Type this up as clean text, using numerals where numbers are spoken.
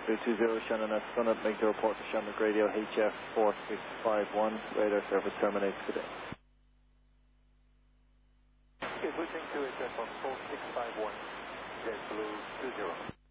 JetBlue 20, Shannon S. Summit, make the report to Shamrock Radio HF 4651, radar service terminates today. Okay, switching to HF 4651, JetBlue 20.